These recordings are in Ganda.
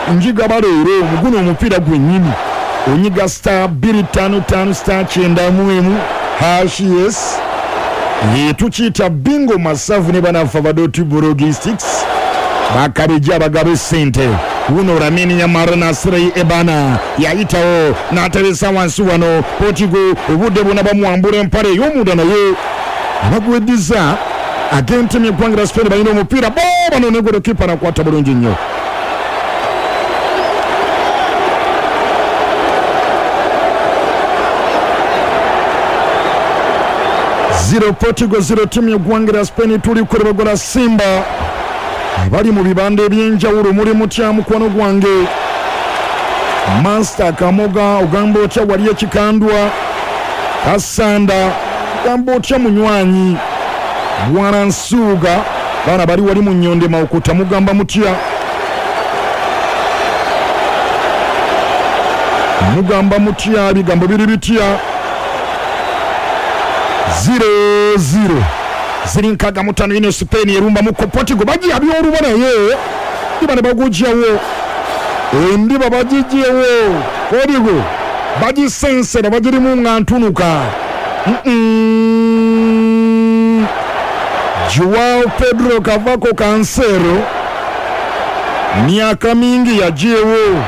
njiga balero muguno omupira gwennyini onyiga star 255 star 9 hash yes tukiyita bingo masavu ne banafa badotube logistics bakabeja abagabe sente uno Lamine Yamal Nasri Ebana yayitawo n'ateresa wansi wano Portugal obudde bonna bamuwambula empale y'omuda naye abagweddiza agentemye eggwanga Spain balina omupiira bano ne golikipa nakwata bulungi nnyo. Zero Portugal zero timu y'eggwanga Spain tuli kulebagola Simba abali mu bibanda ebyenjawulo muli mutya mukono gwange Master Kamoga ogamba otya wali ekikandwa Kasanda ogamba otya munywanyi Bwana Nsuga bana bali wali mu Nnyonde Mawukuta mugamba mutya mugamba mutya bigambo biri bitya 0-0 zirinkaga mutano ine Spain yerumba muko Portugal baji abyolubona ye ibane bagujiyawo ndiba bajijiyewo Portugal baji sense na bajiri mu ngantunuka Joao Pedro Cavaco Cancelo miaka mingi yajiyewo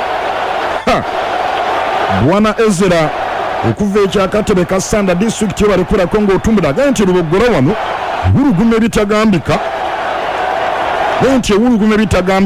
Bwana Ezra okuva ekyakatebe Kasanda district yo balikula Kongo otumbula ganti lubogora wano urugume bitagambika ganti urugume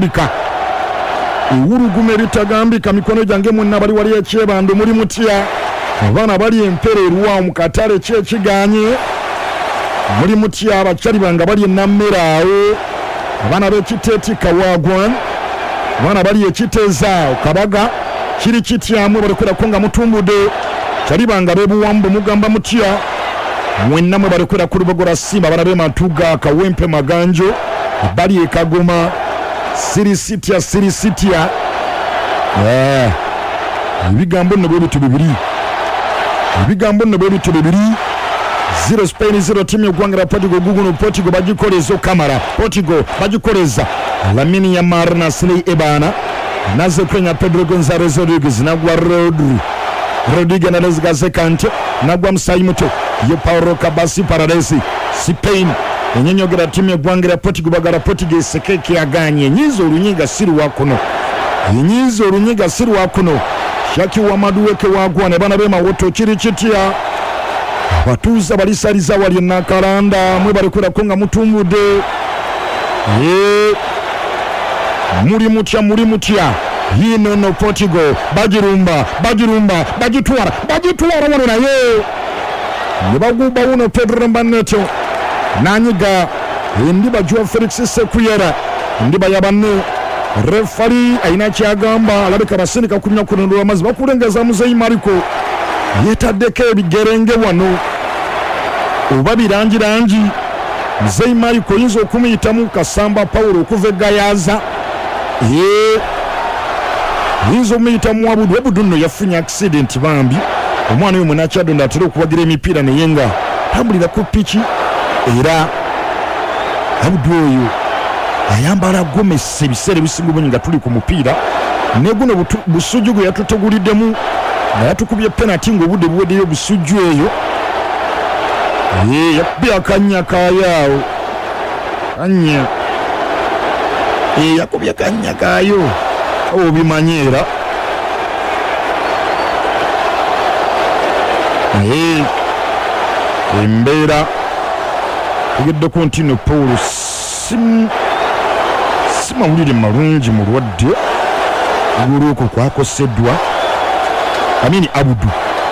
bitagambika mikono jange munna bali wali ekyebando muri mutya abana bali empereruwa mu katale kyekiganye muri mutya abakyali banga bali enammeraawo abana b'ekiteeti Kawagwan abana bali ekiteza Kabaga kiri kityamu balikula Kongo mutumbude Charibanga bebuwambo mugamba mutya mwenna mwe balikwera ku Lubogora Simba bana b'Ematuga Kawempe Maganjo bali ekagoma Sirisitia ibigambo nno bitu bibiri 0 Spain 0 timu y'eggwanga Portugal guguno Portugal bagikoleza Kamara Portugal bagikoleza Lamine Yamal Nasri Ebana naze kwenya Pedro Gonzalez Rodriguez nagwa Rodrigo na Lesgaze Kante nagwa Msai Muto ye Paulo Kabasi Paradesi Spain enyenyogera timu y'eggwanga Portugal bagala Portugal sekeke yaganye nyizo olunyiga siru wakuno Shaki wa maduweke wagwa ne bana bema woto kiri kitya batuza balisaliza wali nakalanda mwe balikula Konga mutumbude muri mutya yino no Portugal bagirumba bagitwara wano naye nibaguba uno Pedro Mbaneto nanyiga ndiba Joao Felix Sekuyera ndiba yabanne refari aina kyagamba alabika basindika kunya kunondwa amazi bakulengeza Muzeyi Mariko yetaddeko ebigerenge wano oba birangi Muzeyi Mariko yinza okumuyitamu Kasamba Paulo okuva Gayaza yinza omuyitamu Abudu nno yafunye accident bambi omwana oyo mwenakyadonda atera okuwagira emipiira nayenga tambulira ku piki era Abudu oyo ayambala gomesi ebiseera ebisinga obungi nga tuli ku mupiira ne guno busujju yatuteguliddemu nayatukubye penalty ng'obudde buweddeyo busujju eyo yakubye akanya kayaawo yakubye akanya kayo obimanyeera embeera tegeddeko nti no Paulo simawulire malungi mulwadde olw'okwo kwakoseddwa Amini Abudu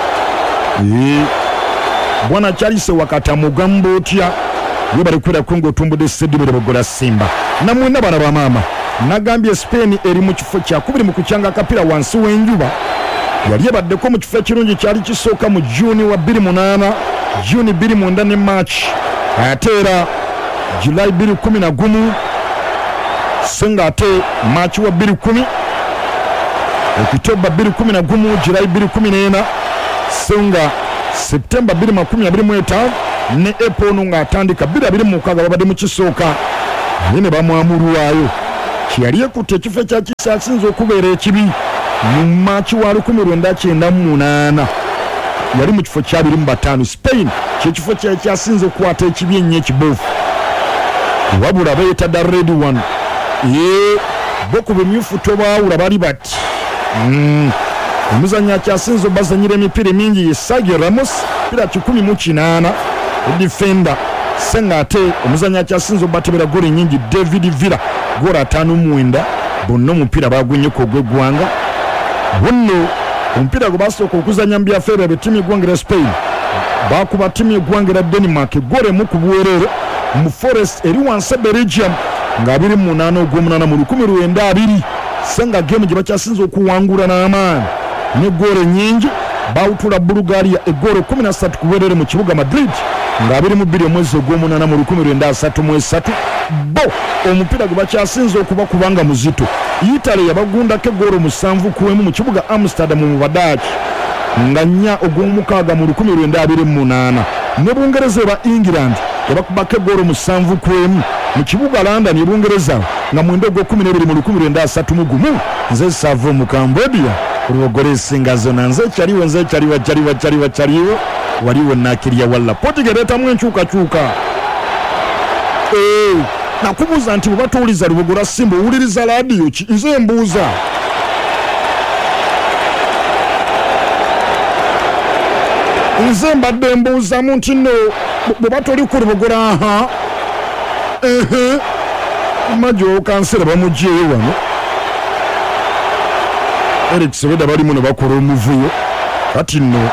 Bwana Charles wakata mugambo otya ye balikwera Kongo tumbude sedibere bagola Simba namwena bana ba mama nagambye Spain eri mu kifo kya kubiri mu kukyanga kapira wansi w'enjuba yali yabaddeko mu kifo kirungi kyali kisooka mu June wa 28 June 29 ne March atera July 2011 senga ate March wa 2010 Oktoba 2011 July 2014 senga September 2025 ne April nga atandika 2026 babadde mu kisooka ne bamwamulwayo kyeyali ekutte ekifo ekyakisinze okubeera ekibi mu maaki wa 1998 yali mu kifo kya 25. Spain kyekifo kyasinze okukwata ekibi ennyo ekiboofu wabula beeta da red one bo ku bimyufu tobaawula bali bati omuzannyi akyasinze obazanyira emipiira mingi ye Sergio Ramos mpira 18 edifenda senga ate omuzannyi akyasinze obatemera goli nyingi David Villa goli 5-9 bonna omupiira bagwenyeko ogw'eggwanga bunno omupiira gwe basooka okuzanya mu byafeera betiimu eggwanga Spain bakuba ttiimu eggwanga Denmark gole mu ku bwerere mu Forest eri wansi Belgium nga 28 ogw'omunana mu 1920 senga game gye bakyasinze okuwangula n'amaani ne gole nyingi bawutula Bulgaria egolo 13 ku bwerere mu kibuga Madrid nga 22 omwezi ogw'omunana mu 1933 bo omupiira gwe bakyasinze okuba kubanga muzito Italy yabagundako egolo 7-1 mu kibuga Amsterdam mu Badaaki nga 4 ogw'omukaaga mu 1928 ne Bungereza ba England yabakubako egolo 7-1 mu kibuga London e Bungereza nga mwendo ogw'okumi mu 1931 nze Savo mu Cambodia olwogole singa zona nze kyaliwo waliwo nakirya walla Portugal etamu enkyukakyuka nakubuuza nti bwe batuwuliza Lubogola Simba owuliriza laadiyo ki nze mbuuza nze mbadde mbuuzamu nti nno bwe batoli ku Lubogola majo kansera bamugyeyo wano Eric Sebeda balimu ne bakola omuvuyo kati nno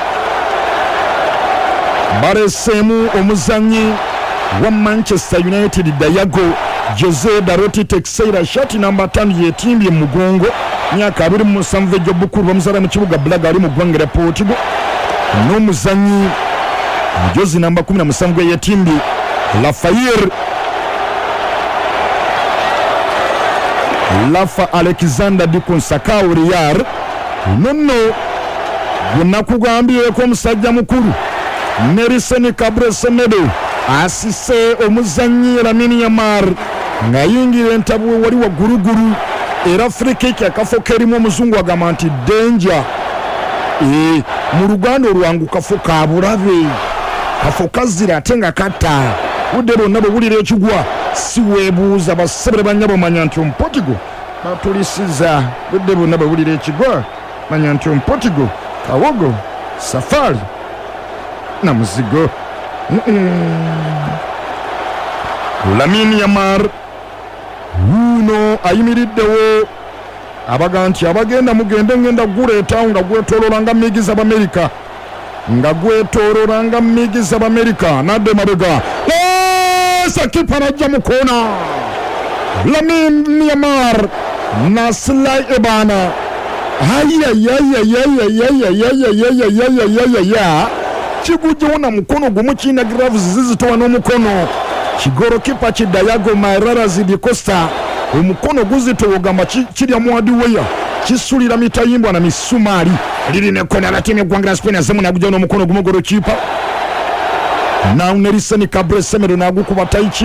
baleseemu omuzannyi wa Manchester United Dayago Jose Daroti Texeira shati namba 5 yetimbye mu mugongo myaka 27 ejjobukulu bamuzala mu kibuga Braga ali mu ggwanga Portugal n'omuzannyi mujozi namba 17 yetimbye Lafa Alexander Dikonsakao Real nonno gwenakugambyeeko omusajja mukulu Nelson Cabral-Semedo asise omuzannyi Lamine Yamal nga yingira entabwe wali waggulugulu era free kick akafo kerimu omuzungu agamba nti danger mu Luganda olwangu kafo ka bulabe kafo kazira ate nga katta budde bonna bwewulira ekigwa si weebuuza basebere banyabo manya nti Portugal batulisiza budde bonna bwewulira ekigwa manya nti Portugal kawogo safari na muzigo Lamine Yamal uno ayimiriddewo abaga nti abagenda mugende ngenda guleetawo nga gwetoololanga migiza b'Amerika nadde mabega sakipa najja mu koona Lamine Yamal Naslai Ebana kigujjewo na mukono gumu kiina gloves zizitowa n'omukono kigoro kipa kidayago Mairara Zidi Costa omukono guzitowa ogamba kirya mwadiweya kisulira mitayimbwa na misumaali liri nekona abatemi eggwanga Spain azemu nagujja n'omukono gumu goro kipa na Nelson Cabral-Semedo nagukuba Taichin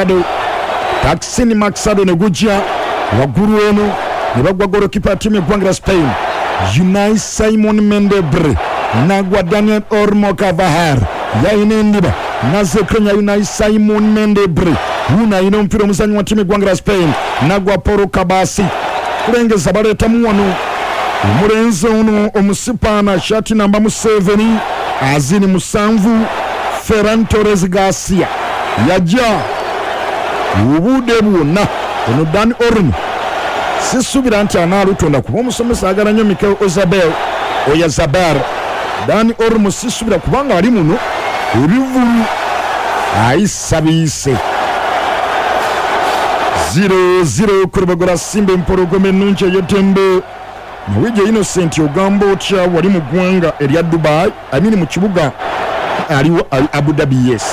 Maxado ne gujja waggulu eno ne bagwa goro kipa timu eggwanga Spain Unai Simon Mendebre nagwa Daniel Olmo Carvajal yayina endiba nazekenya Unai Simon Mendebre una ina omupiira omuzannyi wa timu eggwanga Spain nagwa Paulo Kabasi kulengeza baleetamu wano omulenzi ono omusipaana shati namba 7 azini 7 Ferran Torres Garcia yajja obudde bwonna ono Dani Olmo sisubira nti anaalutonda kuba omusomesa agala nnyo Mikel Oyarzabal Dani Olmo sisubira kubanga ali muno ebivulu ayisabise 0-0 ku Lubogola Simba empologoma ennungi eyetembe Muwije Innocent ogamba otya wali mu ggwanga erya Dubai amini mu kibuga aliwo Abu Dhabi yes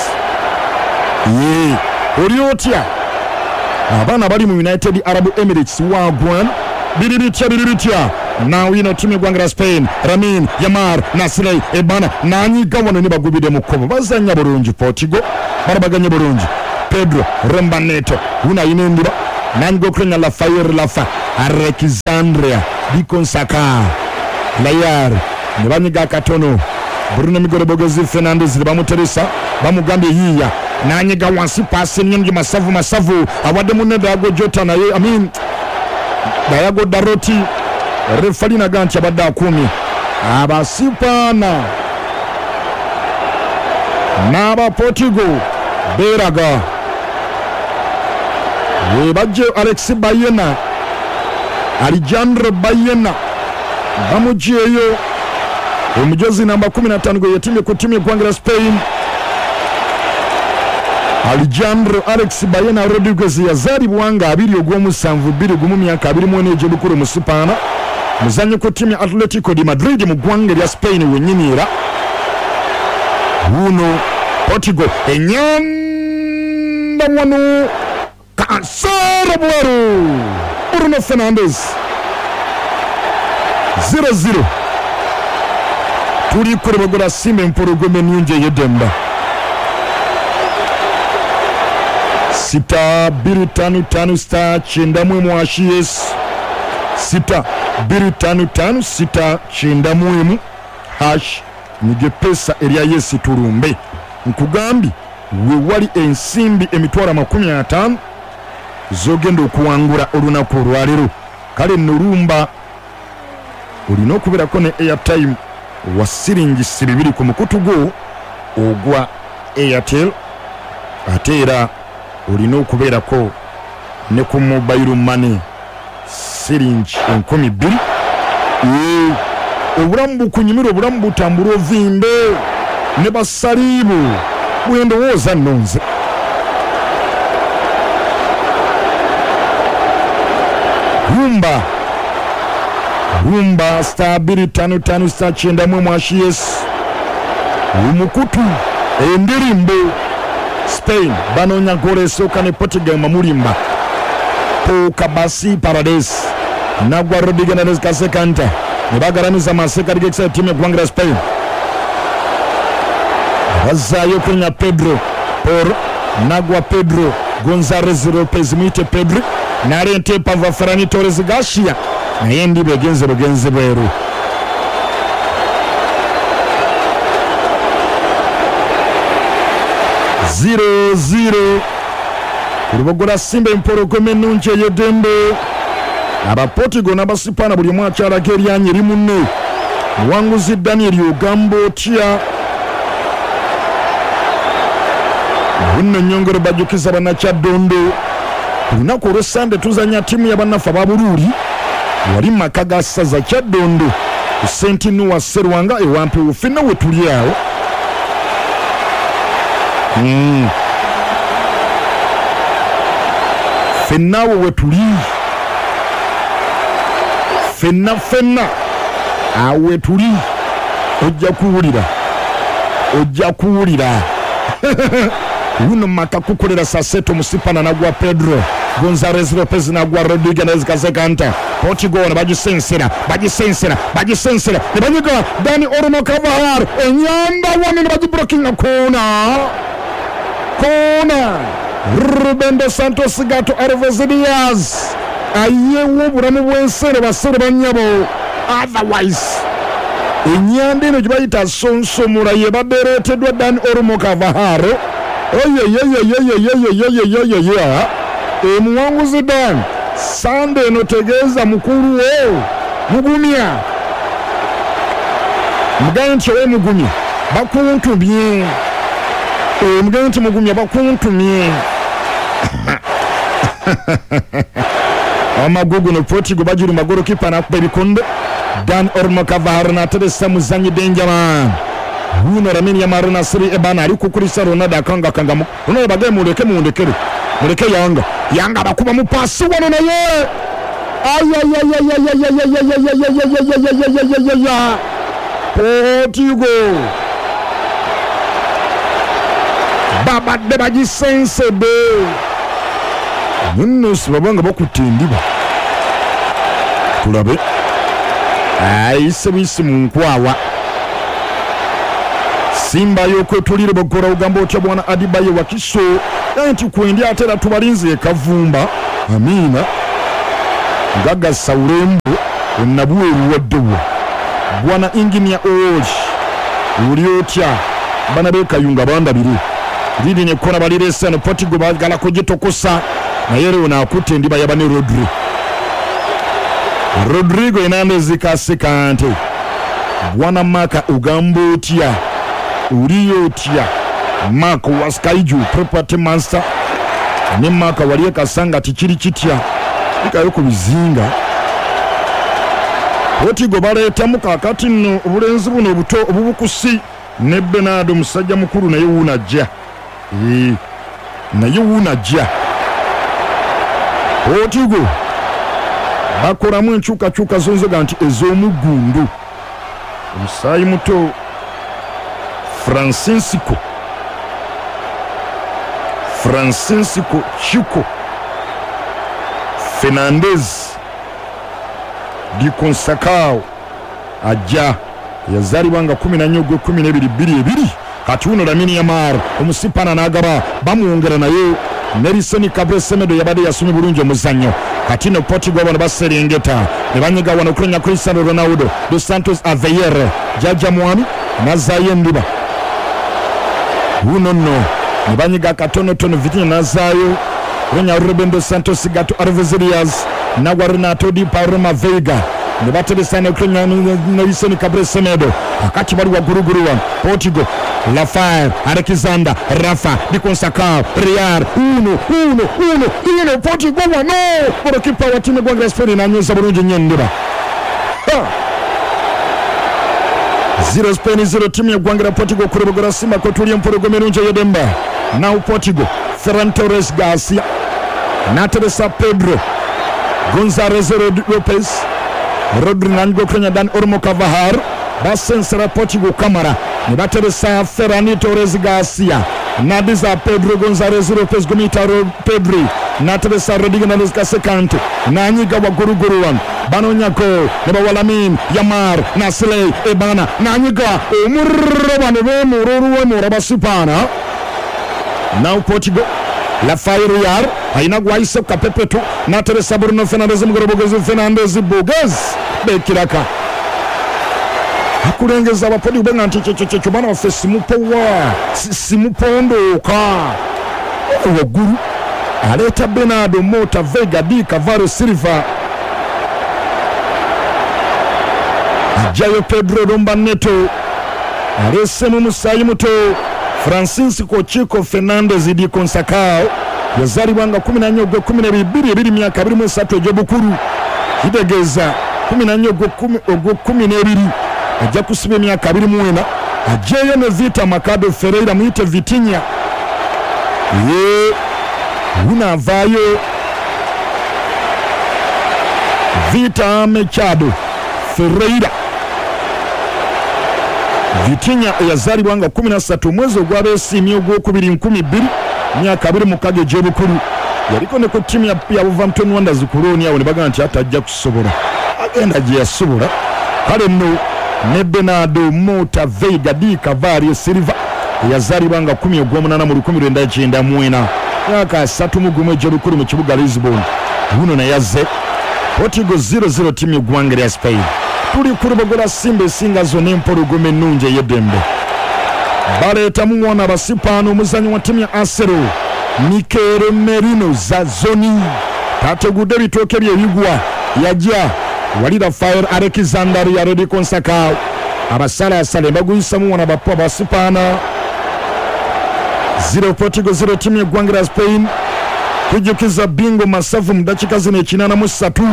oli otya abaana bali mu United Arab Emirates wagwan biriritya now you know timu eggwanga Spain Lamine Yamal Naslai Ebana nanyiga wano ne bagubide mu kkobo bazanya bulungi Portugal barabaganye bulungi Pedro Romba Neto una inendira Nango Krenya Lafayette Lafa Alexandria Dikonsaka Layar Nibanyiga Katono Bruno Migorobogozi Fernandez bamuteresa bamugambye yiya nanyiga wansi pasi nyingi masavu awade muneda ago Jota na ye Dayago Daroti refalina ganti abadde 10 abasipana n'aba Portugal beraga webajje Alex Bayena Alejandro Bayena bamujeyo omujozi namba 15 gwe yatimye ku timu y'eggwanga Spain Alejandro Alex Bayena Rodriguez yazalibwa nga 27 mu myaka 21 egy'obukulu mu Sipana muzannyo ku timu Atletico de Madrid mu ggwanga lya Spain wennyinira uno Portugal enyanda wano Cancelo Buero Bruno Fernandes 0-0 tuli kuribagura Simba Mporogome Nyunje Yedemba 6-2-5-5 star chendamwe mwashies 6-2-5-5 chendamwe hash nige pesa eria yesi turumbe nkugambi we wali ensimbi emitwala 50 zogendo okuwangula olunaku olwalero kale nurumba olina okubeerako ne airtime wa siringi 2 ku mukutu gwo ogwa Airtel ate era olina okubeerako ne ku mobile money siringi 12 obulamu bukunyumira obulamu butambula ovimbe ne basaliibu bwendowooza nnonze rumba star 255 star chendamwe mwashies umukutu endirimbo Spain banonya gole soka ne Portugal mamulimba Pokabasi Paradise nagwa Rodriguez Kasekanta nebagaramiza maseka ligekisa timu y'eggwanga Spain bazayo kunya Pedro por nagwa Pedro Gonzalez Lopez mwite Pedro narente Pava Ferran Torres Garcia naye ndi begenze bweru 0-0 kuribogora Simba Mporogome Nyunje Yedembe aba Portugal n'abasipana buli mwakyala geryanyi limunne muwanguzi Daniel Ogambo tia bunno nyongero bajukiza banakyadondo lunaku olw'Essande tuzanya timu y'abannafu babululi wali maka ga ssaza Kyaddondo ku St. Noah Serwanga ewampewo ffenna we tuli awo ffenna we tuli ffenna awe tuli ojja kuwulira uno maka kukolera saseto musipana nagwa Pedro Gonzalez Lopez nagwa Rodriguez Kasekanta Portugal bajisensera nebanyiga Dani Olmo Carvajal enyamba wano nebajiblokinga kona Ruben dos Santos Gato Alves Diaz ayewo obulamu bw'ensere basere banyabo otherwise enyanda eno gyebayita sonsomula yebadde ereeteddwa Dani Olmo Carvajal emuwanguzi Dan Sande eno tegeeza mukulu wo mugumya mugaye nti owe mugumya bakuntumye mugaye nti mugumya bakuntumye amagugu no Portugal bajiri magoro kipa nakuba ebikondo Dan Olmo Carvajal n'ateresa muzanyi Benjamin uno Lamine Yamal Nasri ebana ali kukulisa Ronaldo akanga Ronaldo bagaye muleke yanga bakuba mu pasi wano naye Portugal babadde bagisensede nno sibabanga bakutendiba tulabe ayise bisi mu nkwawa Simba yokwetulire bogora ugamba otya bwana Adibaye Wakiso nti kwendya atera tubalinze ekavumba Amina Gaga Saurembo Nabweru waddewo Bwana Inginia Owoji Uliotya bana bekayunga bandabiri lidi ne kona baliresa no Portugal bagala kugitokosa naye leo nakutte ndiba yabane Rodrigo Hernandez kasekante Bwana Maka Ugambotya Uliotya Mako Waskaiju Property Master ne Maka waliye kasanga tikiri kitya ikayo kubizinga Portugal baletamu kakati no obulenzi buno buto obubukusi ne Bernardo musajja mukuru naye wunajja naye wunajja Portugal bakoramu enkyukakyuka zonzoga nti ez'omugundu omusaayi muto Francisco Chico Fernandez di Consacao ajja yazalibwa nga 14/12 kati uno Lamine Yamal omusipana n'agaba bamuwongera naye Nelson Cabral-Semedo yabadde yasomye bulungi omuzannyo kati no Portugal bano baserengeta ne banyiga wano okulenya Cristiano Ronaldo dos Santos Aveiro Jaja Mwami nazayo endiba uno no ne banyiga katonotono Vitinha nazayo okulenya Ruben dos Santos Gato Alves Diaz nagwa Renato Di Palma Veiga ne bateresana okulenya Nelson Cabral-Semedo akati bali waguruguruwa Portugal Rafael Alexander Rafa di Consacao Real uno Portugal wano golikipa wa timu ya Spain na nyoza bulungi nyendera 0 Spain 0 timu ya Gwangira Portugal kurobogora Simba ko tuli empologomero nje yedemba now Portugal Ferran Torres Garcia na Teresa Pedro Gonzalez Lopez Rodri Nango Kenya Dan Ormo Cavahar basensera Portugal Camara ne bateresa Ferran Torres Garcia Nadiza Pedro Gonzalez Lopez Gomitaro Pedri na Teresa Rodriguez Casekante na nyiga wa guruguruwan banonyako ne bawalamin Yamar na Slay Ebana na nyiga omurroba ne bemururu mu rabasipana now Portugal la Fire aina gwaise kapepetu na Teresa Bruno Fernandes mugorobogozo Fernandes Bogas bekiraka akulengeza abapodi ubenga nti cyo bana ofisi mupowa simupondoka waguru aleta Bernardo Mota Veiga Di Cavaro Silva ajayo Pedro Romba Neto alesemu musayi muto Francisco Chico Fernandez Di Consacao yazalibwa nga 14/12 myaka 23 egy'obukulu kitegeeza 14/12 ajja kusiba emyaka 24 ajeyo ne Vita Mercado Ferreira muyite Vitinha unavayo Vita Mercado Ferreira Vitinha yazalibwa nga 13 mwezi ogw'abeesiimye ogw'okubiri myaka 26 egy'obukulu yaliko ne ku timu ya Wolverhampton Wanderers kuloni awo ne bagamba nti atajja kusobola agenda gye yasobola kale nno ne Bernardo Mota Veiga Di Cavaro Silva yazalibwa nga 10/8/1994 myaka 3 egy'obukulu mu kibuga Lisbon uno na yazze Portugal 0-0 timu y'eggwanga Spain tuli kurubogola Simba esinga zonna empologoma ennungi ey'eddembe baleetamu wana basipano omuzannyi wa timu ya Arsenal Mikel Merino Zazzoni tategudde bitooke bye bigwa yajja wali Rafael Alexander Di Consacao abasalasale baguyisamu wana bappa basipana 0 Portugal 0 timu y'eggwanga Spain kujukiza bingo masavu mu dakika zino 83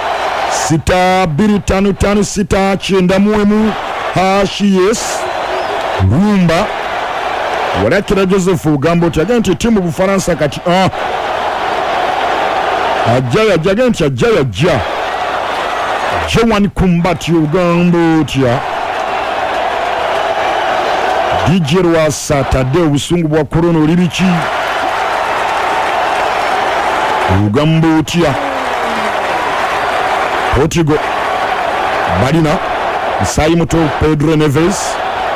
6-2-5-5-6-9 Hashies Rumba walakira Joseph Ugambo tiagenti timu Bufaransa kati ajaya jagenti ajaya Jewan Kumbati Ugambo tia DJ wa Saturday ubusungu bwa corona olibiki Ugambo tia Portugal Balina Musayi muto Pedro Neves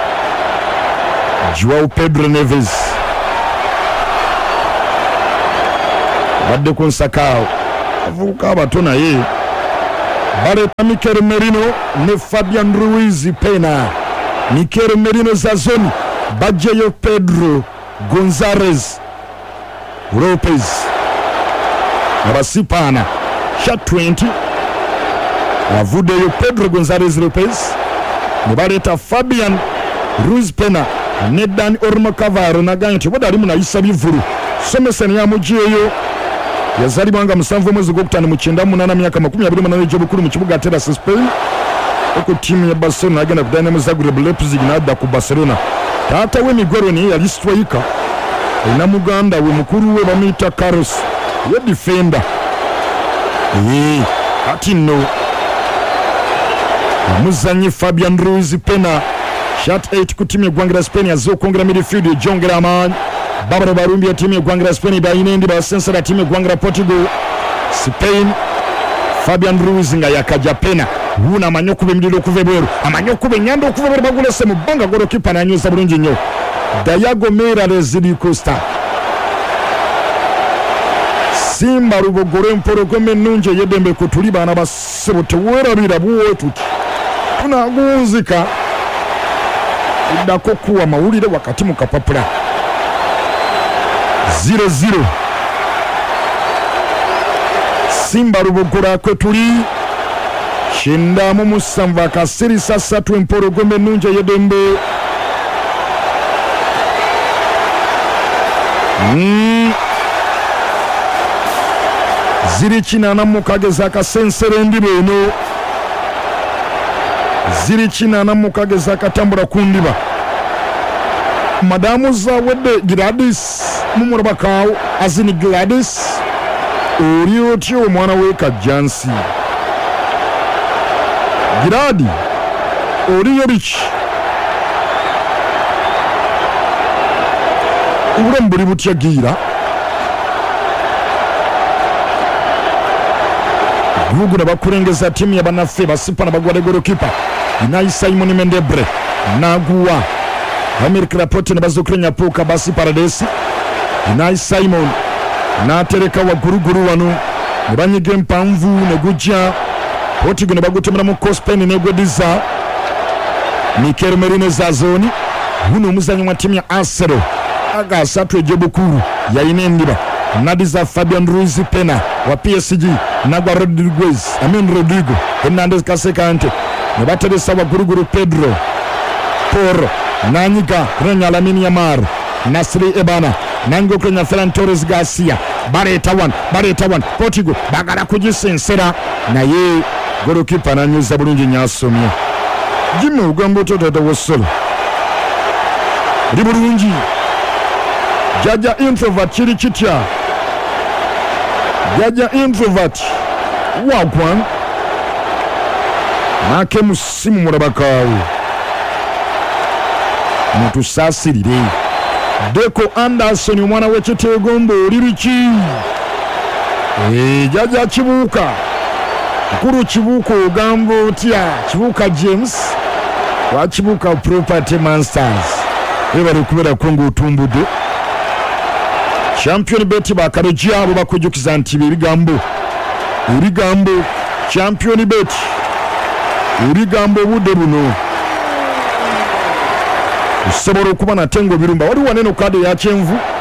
Joao Pedro Neves badde Consacao avuka abato naye baleeta Mikel Merino ne Fabian Ruiz Pena. Mikel Merino Zazoni bajjeyo Pedro Gonzalez Lopez abasipana sha 20 avuddeyo Pedro Gonzalez Lopez ne baleeta Fabian Ruiz Pena ne Dani Olmo Cavaro naganye nti bw'ali munayisa bivulu. Somesen yamujeeyo yazalibwa nga 7 mwezi gw'okutaano mu 98 myaka 28 egy'obukulu mu kibuga Terras Spain ku tiimu ya Barcelona agenda ku Dynamo Zagreb Leipzig n'adda ku Barcelona. Taata w'emigoro naye yali striker na muganda we mukuru we bamuyita Carlos ye defender ati nno omuzannyi Fabian Ruiz Pena shot 8 ku tiimu y'eggwanga Spain yazze okwongera midfield ejongera amaanyi. Barbara Barumbi ya tiimu y'eggwanga Spain bayinendi basensera tiimu y'eggwanga Portugal Spain. Fabian Ruiz nga yakaja Pena wuna amanyi okuba emiriro okuva ebweru amanyi okuba ennyanda okuva ebweru bagulese mu bbanga golokipa n'anyusa bulungi nnyo. Dayago Morales Costa Simba Lubogoro empologoma ennungi ey'eddembe ku tuli baana ba ssebo teweerabira buwe tuti tunagunzika tuddako kuwa mawulire wakati mu kapapula 0-0 Simba Lubogoro akwe tuli Shindamu musanvu akasirisa 3 empologoma ennungi ey'eddembe ziri kinana mukage zakasensera endiba eno ziri kinana mukage zakatambula ku ndiba. Madamu zawedde Gladys mumurabakawo azini Gladys oli otyo omwana we Kajjansi Giradi oli yoriki obulamu buli butya Gira Gugu na bakulengeza timu ya banaffe basipana bagwade golokipa Inai Simon Mendebre naguwa Amerika Rapote ne bazokrenya poka basi Paradesi Inai Simon natereka wa guruguru wano ne banyige mpanvu ne gujja Portugal ne bagutemera mu Cospen ne gwediza Mikel Merino Zazoni huno omuzannyi wa timu ya Arsenal aga 3 ej'obukulu yayinendiba Nadiza Fabian Ruiz Pena wa PSG Nagwa Rodrigo Hernandez Casekante ne bateresa wa guruguru Pedro Porro nanyiga Renya Lamine Yamal Nasri Ebana nango kwenya Ferran Torres Garcia bareta one Portugal bagala kujisensera naye golokipa nanyuza bulungi nyasomye Jimmy ugambo totata wosolo libulungi Jaja introvert chiri chitya Jaja introvert wagwan nake musimu murabakawe mutusasirire Deco Anderson omwana w'ekiteegombo oliriki Jaja Kibuuka mukulu Kibuuka ogamba otya Kibuuka James wa Kibuuka Property Monsters ebali kubeera ko ng'otumbudde Champion Bet bakalojja abo bakujukiza nti ebigambo Champion Bet ebigambo obudde buno osobola okuba natengo birumba waliwo neno kade ya kyenvu